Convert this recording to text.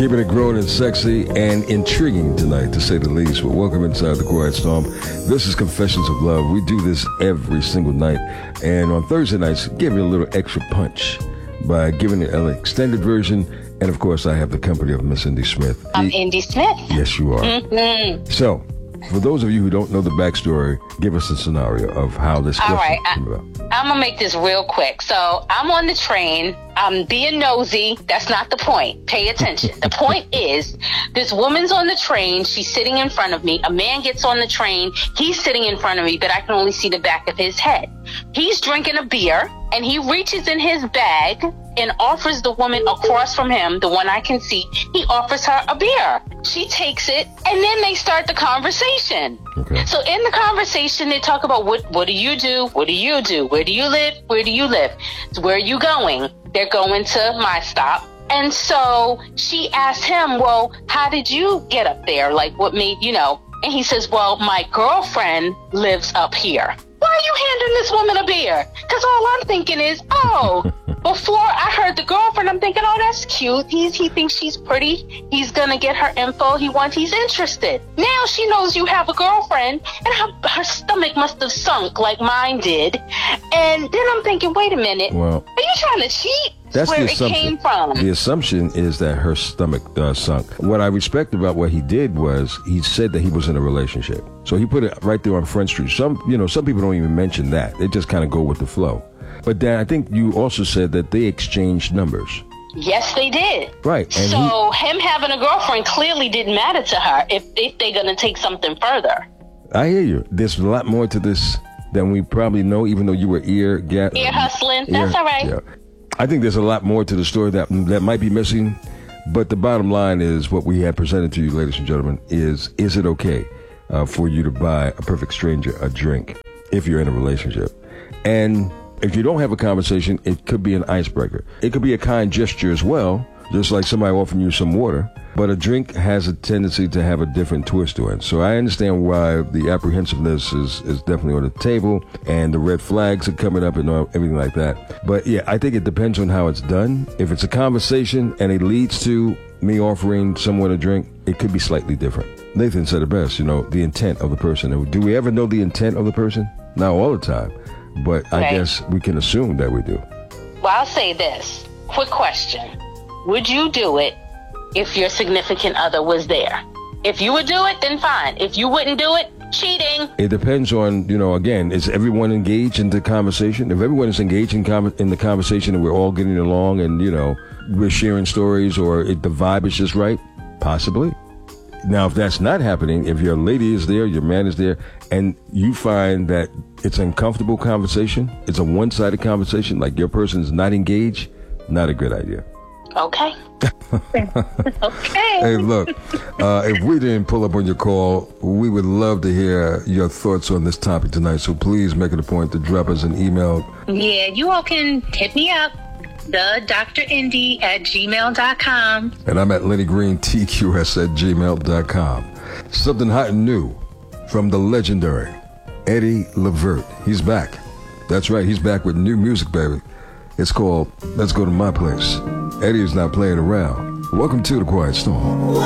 Keeping it growing and sexy and intriguing tonight, to say the least. But welcome inside the Quiet Storm. This is Confessions of Love. We do this every single night. And on Thursday nights, give it a little extra punch by giving it an extended version. And, of course, I have the company of Miss Indy Smith. I'm Indy Smith. Yes, you are. Mm-hmm. So, for those of you who don't know the backstory, give us a scenario of how this question came about. I'm going to make this real quick. So I'm on the train. I'm being nosy. That's not the point. Pay attention. The point is, this woman's on the train. She's sitting in front of me. A man gets on the train. He's sitting in front of me, but I can only see the back of his head. He's drinking a beer, and he reaches in his bag and offers the woman across from him, the one I can see, he offers her a beer. She takes it, and then they start the conversation. Okay. So in the conversation, they talk about what do you do? What do you do? Where do you live? Where do you live? Where are you going? They're going to my stop. And so she asked him, well, how did you get up there? Like, what made, And he says, well, my girlfriend lives up here. Why are you handing this woman a beer? Because all I'm thinking is, before I heard the girlfriend, I'm thinking, oh, that's cute. He thinks she's pretty. He's going to get her info. He's interested. Now she knows you have a girlfriend, and her stomach must have sunk like mine did. And then I'm thinking, wait a minute. Well, are you trying to cheat? That's where the it assumption. Came from. The assumption is that her stomach sunk. What I respect about what he did was he said that he was in a relationship. So he put it right there on Front Street. Some people don't even mention that. They just kind of go with the flow. But then I think you also said that they exchanged numbers. Yes, they did. Right. And so him having a girlfriend clearly didn't matter to her if they're going to take something further. I hear you. There's a lot more to this than we probably know, even though you were ear hustling. That's all right. Yeah. I think there's a lot more to the story that might be missing. But the bottom line is what we have presented to you, ladies and gentlemen, is it okay for you to buy a perfect stranger a drink if you're in a relationship? And if you don't have a conversation, it could be an icebreaker. It could be a kind gesture as well, just like somebody offering you some water. But a drink has a tendency to have a different twist to it. So I understand why the apprehensiveness is definitely on the table, and the red flags are coming up and everything like that. But yeah, I think it depends on how it's done. If it's a conversation and it leads to me offering someone a drink, it could be slightly different. Nathan said it best, the intent of the person. Do we ever know the intent of the person? Not all the time. But I guess we can assume that we do. Well, I'll say this. Quick question. Would you do it if your significant other was there? If you would do it, then fine. If you wouldn't do it, cheating. It depends on, again, is everyone engaged in the conversation? If everyone is engaged in the conversation and we're all getting along and, we're sharing stories or the vibe is just right, possibly. Now, if that's not happening, if your lady is there, your man is there, and you find that it's an uncomfortable conversation, it's a one-sided conversation, like your person is not engaged, not a good idea. Okay. Okay. Hey, look, if we didn't pull up on your call, we would love to hear your thoughts on this topic tonight. So please make it a point to drop us an email. Yeah, you all can hit me up. thedrindy@gmail.com. And I'm at LennyGreenTQS@gmail.com. Something hot and new from the legendary Eddie Levert. He's back. That's right, he's back with new music, baby. It's called Let's Go to My Place. Eddie is not playing around. Welcome to the Quiet Storm.